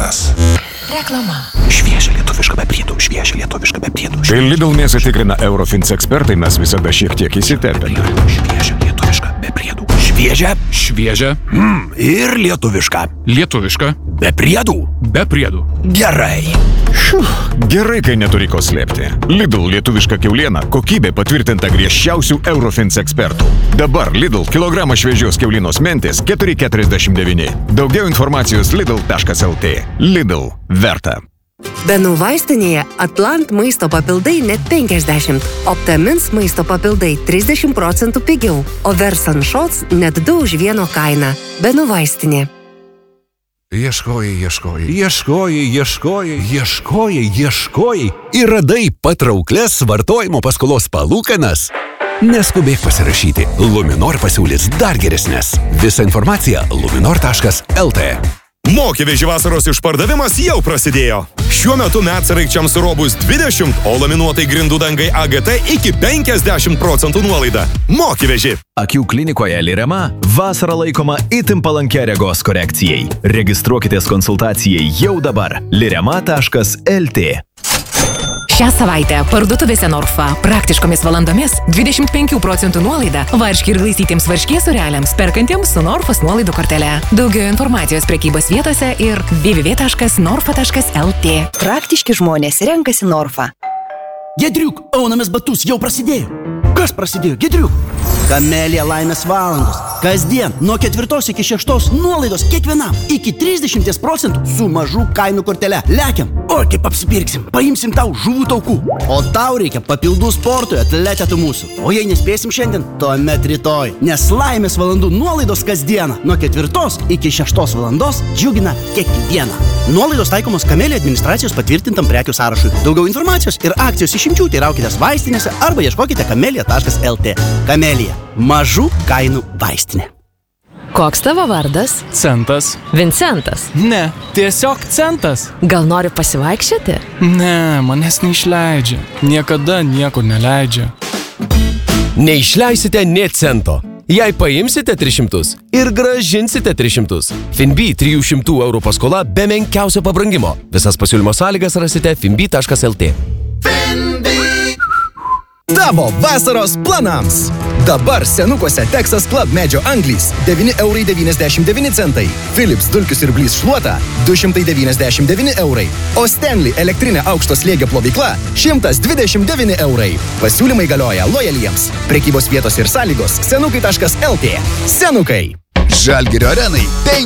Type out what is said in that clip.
Reklamuotojas. Reklama. Šviežia lietuviška be priedų, šviežia lietuviška be priedų. Kai Lidl mėsą tikrina Eurofins ekspertai, mes visada šiek tiek įsitempėme. Šviežia lietuviška be priedų. Šviežia. Šviežia. Ir lietuviška. Lietuviška. Be priedų. Be priedų. Gerai. Gerai, kai neturi ko slėpti. Lidl lietuviška kiauliena, kokybė patvirtinta griežčiausių Eurofins ekspertų. Dabar Lidl kilogramą šviežios kiaulienos mentės 4,49. Daugiau informacijos lidl.lt. Lidl. Verta. Benų vaistinėje Atlant maisto papildai net 50, Optamins maisto papildai 30% pigiau, o Versan Shots net 2 už 1 kainą. Benų vaistinė. Ieškojai ir radai patrauklias vartojimo paskolos palūkanas? Neskubėk pasirašyti. Luminor pasiūlys dar geresnės. Visa informacija luminor.lt. Mokyveži vasaros išpardavimas jau prasidėjo. Šiuo metu medsraigčiams Robus 20, o laminuotai grindų dangai AGT iki 50% nuolaida. Mokyveži. Akių klinikoje Lirema vasara laikoma itin palankia regos korekcijai. Registruokitės konsultacijai jau dabar. lirema.lt. Šią savaitę parduotuvėse Norfa praktiškomis valandomis 25% nuolaida varškė ir glaistytiems varškės sūreliams perkantiems su Norfos nuolaidų kortele. Daugiau informacijos prekybos vietose ir www.norfa.lt. Praktiški žmonės renkasi Norfa. Giedriuk, aunamės batus jau prasidėjo. Kas prasidėjo, Giedriuk? Kamelija laimės valandos. Kasdien nuo 4 iki 6 nuolaidos kiekvienam iki 30% su mažų kainų kortele. Lekiam, o kaip apsipirksim, paimsim tau žuvų taukų. O tau reikia papildų sportui, atletetų mūsų. O jei nespėsim šiandien, tuomet rytoj. Nes laimės valandų nuolaidos kasdieną nuo 4 iki 6 valandos džiugina kiekvieną. Nuolaidos taikomos Kamelija administracijos patvirtintam prekių sąrašui. Daugiau informacijos ir akcijos išimčių teiraukitės vaistinėse arba ieškokite kamelija.lt. Kamelija. Mažų kainų vaistinė. Koks tavo vardas? Centas. Vincentas. Ne, tiesiog Centas. Gal nori pasivaikščioti? Ne, manęs neišleidžia. Niekada niekur neleidžia. Neišleisite nė cento. Jei paimsite 300 ir grąžinsite 300. Finbi 300 € paskola be menkiausio pabrangimo. Visas pasiūlymo sąlygas rasite finbi.lt. Tavo vasaros planams. Dabar senukuose Texas Club medžio anglys 9,99 €. Philips dulkių siurblys šluota 299 €. O Stanley elektrinė aukšto slėgio plovykla 129 €. Pasiūlymai galioja lojaliems. Prekybos vietos ir sąlygos senukai.lt. Senukai. Žalgirio arenai